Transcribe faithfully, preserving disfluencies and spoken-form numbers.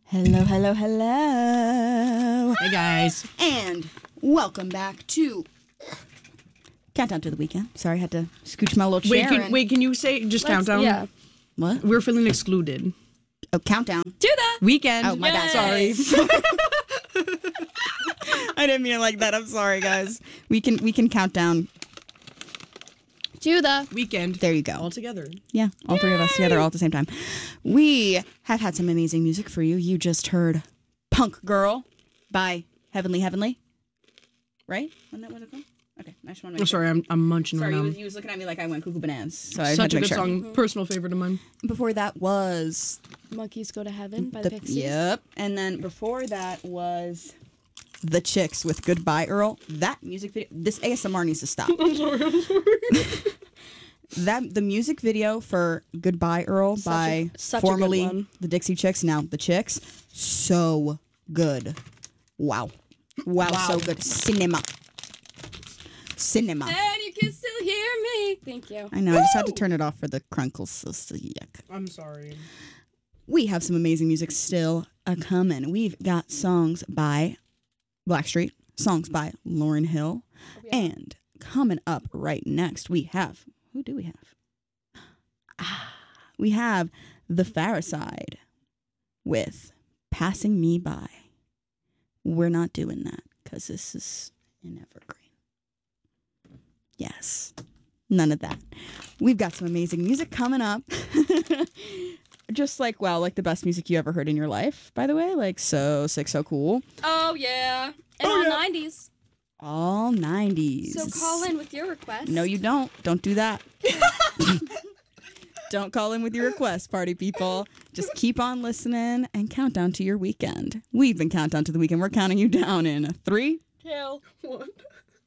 Hello, hello, hello. Hey guys. And welcome back to Countdown to the Weekend. Sorry, I had to scooch my little chair. Wait, can, and... wait, can you say just Let's- countdown? Yeah. What? We're feeling excluded. Oh, countdown. Do that. Weekend. Oh, my bad. Yay. Sorry. I didn't mean it like that. I'm sorry, guys. We can we can count down. Do the. Weekend. There you go. All together. Yeah, all three of us together all at the same time. We have had some amazing music for you. You just heard Punk Girl by Heavenly Heavenly. Right? Wasn't that what it's called? Okay, I just want to I'm make sure. sorry, I'm, I'm munching Sorry, right you now. was, you was looking at me like I went cuckoo bananas. So I had Such to a make good sure. song. Personal favorite of mine. Before that was Monkeys Go to Heaven by the, the Pixies. Yep. And then before that was The Chicks with Goodbye Earl. That music video, this A S M R needs to stop. I'm sorry, I'm sorry. That the music video for Goodbye Earl Such a- by such a good formerly one. the Dixie Chicks, now the Chicks, so good. Wow. Wow, Wow. so good. Cinema. Cinema. And you can still hear me. Thank you. I know, I just had to turn it off for the crunkles. So, so yuck. I'm sorry. We have some amazing music still a coming. We've got songs by Blackstreet, songs by Lauryn Hill, yeah. and coming up right next, we have, who do we have? Ah, we have The Phariside with Passing Me By. We're not doing that because this is an evergreen. Yes, none of that. We've got some amazing music coming up. Just like, wow, like the best music you ever heard in your life, by the way. Like, so sick, so cool. Oh, yeah. And Oh, all yeah. nineties. All nineties. So call in with your request. No, you don't. Don't do that. Don't call in with your request, party people. Just keep on listening and count down to your weekend. We've been Countdown to the Weekend. We're counting you down in three, Two. What?